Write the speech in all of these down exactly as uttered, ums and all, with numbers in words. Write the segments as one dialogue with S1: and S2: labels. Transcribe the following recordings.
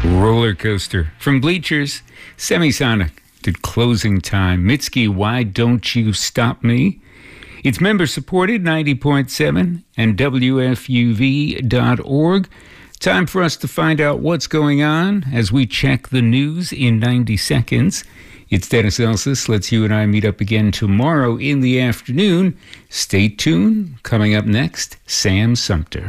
S1: Roller Coaster. From Bleachers, Semisonic did Closing Time. Mitski, Why Don't You Stop Me? It's member-supported, ninety point seven and W F U V dot org. Time for us to find out what's going on as we check the news in ninety seconds. It's Dennis Elsis. Let's you and I meet up again tomorrow in the afternoon. Stay tuned. Coming up next, Sam Sumter.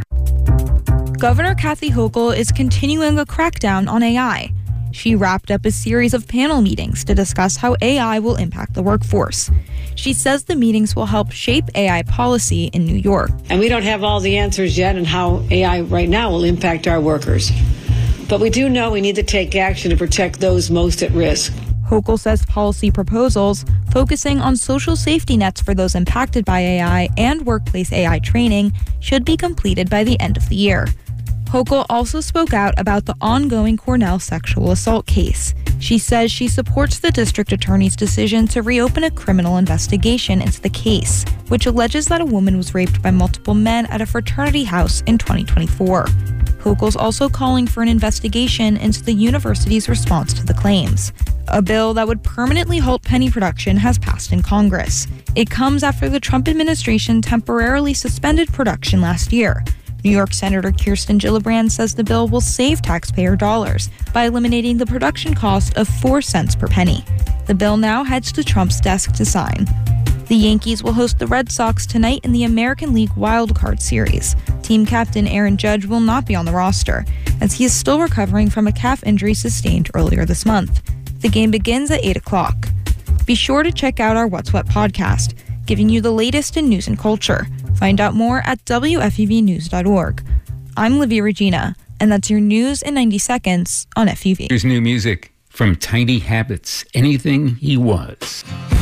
S2: Governor Kathy Hochul is continuing a crackdown on A I. She wrapped up a series of panel meetings to discuss how A I will impact the workforce. She says the meetings will help shape A I policy in New York.
S3: And we don't have all the answers yet on how A I right now will impact our workers. But we do know we need to take action to protect those most at risk.
S2: Hochul says policy proposals focusing on social safety nets for those impacted by A I and workplace A I training should be completed by the end of the year. Hochul also spoke out about the ongoing Cornell sexual assault case. She says she supports the district attorney's decision to reopen a criminal investigation into the case, which alleges that a woman was raped by multiple men at a fraternity house in twenty twenty-four. Hochul's also calling for an investigation into the university's response to the claims. A bill that would permanently halt penny production has passed in Congress. It comes after the Trump administration temporarily suspended production last year. New York Senator Kirsten Gillibrand says the bill will save taxpayer dollars by eliminating the production cost of four cents per penny. The bill now heads to Trump's desk to sign. The Yankees will host the Red Sox tonight in the American League Wild Card Series. Team captain Aaron Judge will not be on the roster, as he is still recovering from a calf injury sustained earlier this month. The game begins at eight o'clock. Be sure to check out our What's What podcast, giving you the latest in news and culture. Find out more at W F U V news dot org. I'm Livia Regina, and that's your news in ninety seconds on F U V.
S1: Here's new music from Tiny Habits, Anything He Was.